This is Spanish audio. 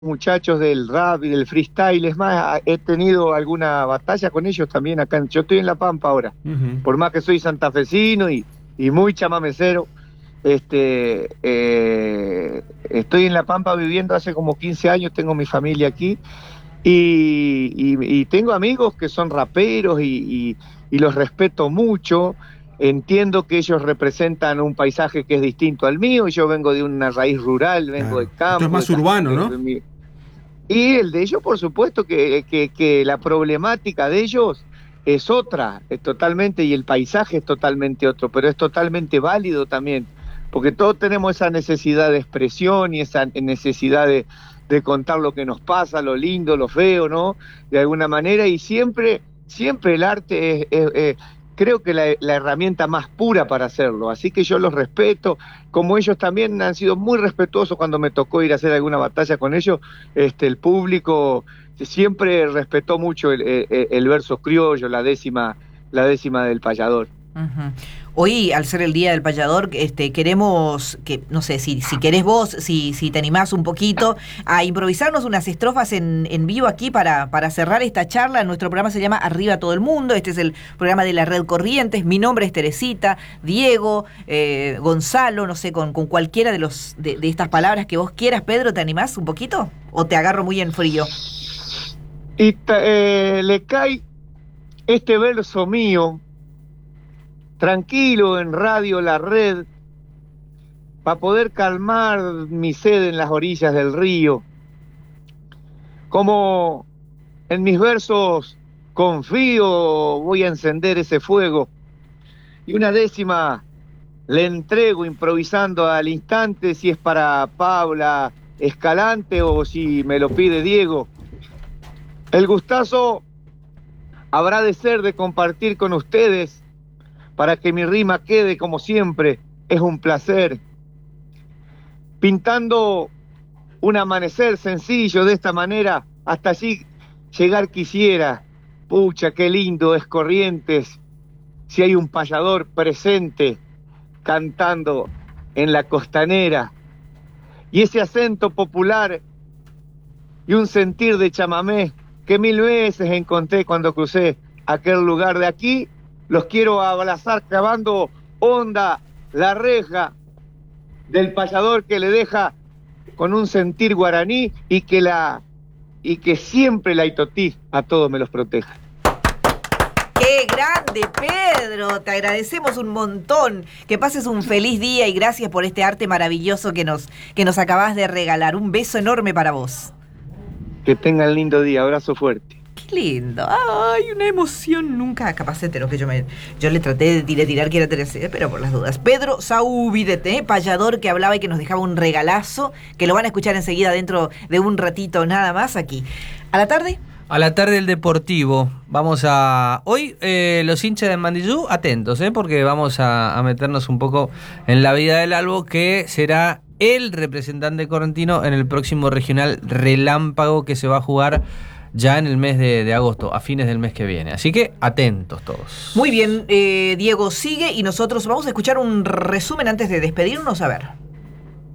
muchachos del rap y del freestyle. Es más, he tenido alguna batalla con ellos también acá. Yo estoy en La Pampa ahora, por más que soy santafesino y muy chamamecero. Estoy en La Pampa viviendo hace como 15 años, tengo mi familia aquí y tengo amigos que son raperos y los respeto mucho. Entiendo que ellos representan un paisaje que es distinto al mío. Yo vengo de una raíz rural, vengo Claro. de campo. Esto es más urbano, ¿no? Y el de ellos, por supuesto, que la problemática de ellos es otra, es totalmente, y el paisaje es totalmente otro, pero es totalmente válido también, porque todos tenemos esa necesidad de expresión y esa necesidad de contar lo que nos pasa, lo lindo, lo feo, ¿no? De alguna manera, y siempre el arte creo que la herramienta más pura para hacerlo, así que yo los respeto, como ellos también han sido muy respetuosos cuando me tocó ir a hacer alguna batalla con ellos. El público siempre respetó mucho el verso criollo, la décima del payador. Uh-huh. Hoy, al ser el Día del Payador, queremos que, no sé, si querés vos, si te animás un poquito a improvisarnos unas estrofas en vivo aquí para cerrar esta charla. Nuestro programa se llama Arriba Todo el Mundo. Este es el programa de la Red Corrientes. Mi nombre es Teresita, Diego, Gonzalo, no sé, con cualquiera de estas palabras que vos quieras. Pedro, ¿te animás un poquito? ¿O te agarro muy en frío? Y le cae este verso mío, tranquilo en Radio La Red, para poder calmar mi sed en las orillas del río. Como en mis versos confío, voy a encender ese fuego. Y una décima le entrego improvisando al instante, si es para Paula Escalante o si me lo pide Diego. El gustazo habrá de ser de compartir con ustedes, para que mi rima quede como siempre, es un placer. Pintando un amanecer sencillo de esta manera, hasta allí llegar quisiera. Pucha, qué lindo es Corrientes, si hay un payador presente cantando en la costanera. Y ese acento popular y un sentir de chamamé que 1000 veces encontré cuando crucé aquel lugar de aquí. Los quiero abrazar clavando honda la reja del payador que le deja con un sentir guaraní y que siempre la Itotí a todos me los proteja. ¡Qué grande, Pedro! Te agradecemos un montón. Que pases un feliz día y gracias por este arte maravilloso que nos acabas de regalar. Un beso enorme para vos. Que tengan lindo día. Abrazo fuerte. Qué lindo. Ay, una emoción. Nunca, capaz se enteró que yo le traté de tirar que era Teresa, pero por las dudas. Pedro Saúbidete, payador que hablaba y que nos dejaba un regalazo, que lo van a escuchar enseguida dentro de un ratito nada más aquí. ¿A la tarde? A la tarde el Deportivo. Vamos a... Hoy los hinchas de Mandillú, atentos, porque vamos a meternos un poco en la vida del Albo, que será el representante correntino en el próximo regional Relámpago que se va a jugar ya en el mes de agosto, a fines del mes que viene. Así que atentos todos. Muy bien, Diego sigue y nosotros vamos a escuchar un resumen antes de despedirnos. A ver.